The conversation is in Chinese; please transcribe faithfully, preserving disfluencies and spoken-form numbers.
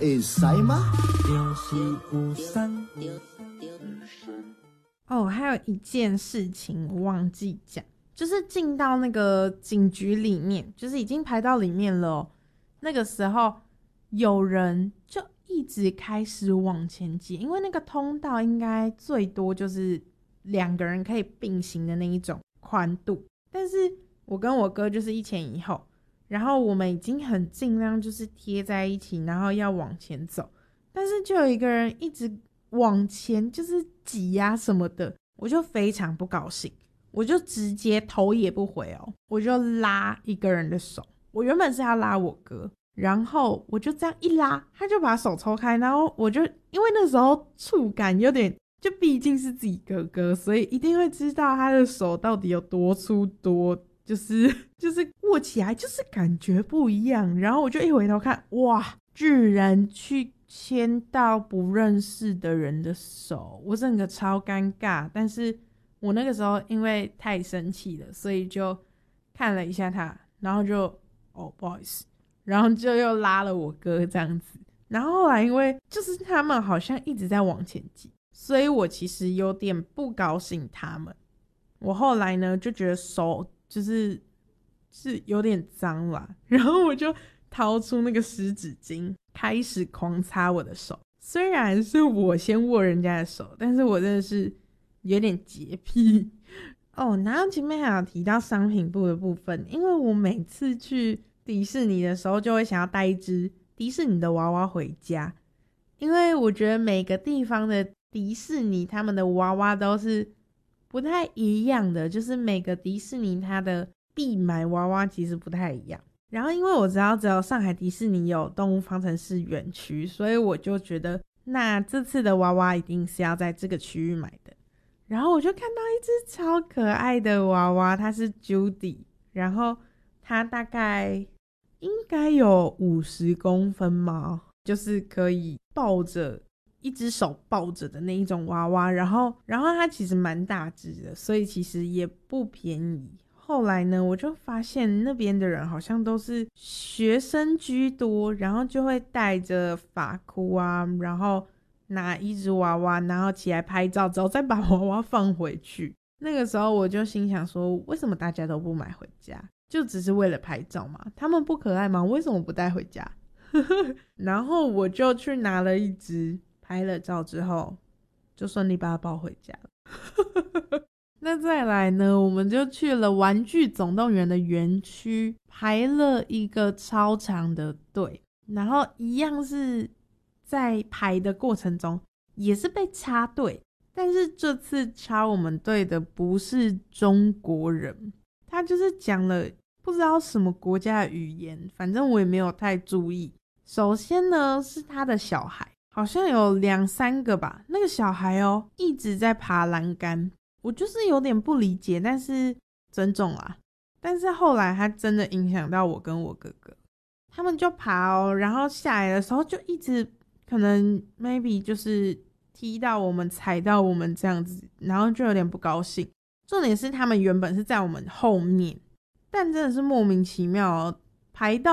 会使吗？ 就是有伤。 哦，还有一件事情我忘记讲，就是进到那个警局里面，就是已经排到里面了哦。那个时候有人就一直开始往前挤，因为那个通道应该最多就是两个人可以并行的那一种宽度，但是我跟我哥就是一前一后，然后我们已经很尽量就是贴在一起，然后要往前走，但是就有一个人一直往前就是挤呀什么的，我就非常不高兴，我就直接头也不回哦，我就拉一个人的手，我原本是要拉我哥，然后我就这样一拉，他就把手抽开，然后我就因为那时候触感有点，就毕竟是自己哥哥，所以一定会知道他的手到底有多粗多，就是就是握起来就是感觉不一样，然后我就一回头看，哇，居然去牵到不认识的人的手，我整个超尴尬，但是我那个时候因为太生气了，所以就看了一下他，然后就哦不好意思，然后就又拉了我哥这样子，然后后来因为就是他们好像一直在往前挤，所以我其实有点不高兴他们，我后来呢就觉得手就是是有点脏啦，然后我就掏出那个湿纸巾开始狂擦我的手，虽然是我先握人家的手，但是我真的是有点洁癖哦。然后前面还有提到商品部的部分，因为我每次去迪士尼的时候就会想要带一只迪士尼的娃娃回家，因为我觉得每个地方的迪士尼他们的娃娃都是不太一样的，就是每个迪士尼它的必买娃娃其实不太一样。然后因为我知道只有上海迪士尼有动物方程式园区，所以我就觉得那这次的娃娃一定是要在这个区域买的。然后我就看到一只超可爱的娃娃，它是 Judy， 然后它大概应该有五十公分嘛，就是可以抱着一只手抱着的那一种娃娃，然后然后它其实蛮大只的，所以其实也不便宜。后来呢，我就发现那边的人好像都是学生居多，然后就会带着发箍啊，然后拿一只娃娃，然后起来拍照之后再把娃娃放回去。那个时候我就心想说，为什么大家都不买回家？就只是为了拍照吗？他们不可爱吗？为什么不带回家？然后我就去拿了一只，拍了照之后就顺利把它抱回家了。那再来呢，我们就去了玩具总动员的园区，排了一个超长的队，然后一样是在排的过程中也是被插队，但是这次插我们队的不是中国人，他就是讲了不知道什么国家的语言，反正我也没有太注意。首先呢是他的小孩，好像有两三个吧，那个小孩哦一直在爬栏杆，我就是有点不理解，但是尊重啦。但是后来他真的影响到我跟我哥哥，他们就爬哦，然后下来的时候就一直可能 maybe 就是踢到我们踩到我们这样子，然后就有点不高兴。重点是他们原本是在我们后面，但真的是莫名其妙哦，排到